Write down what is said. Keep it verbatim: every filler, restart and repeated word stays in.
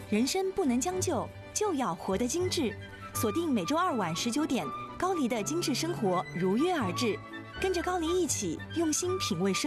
人生不能将就，就要活得精致。锁定每周二晚十九点，高黎的精致生活如约而至，跟着高黎一起用心品味生活。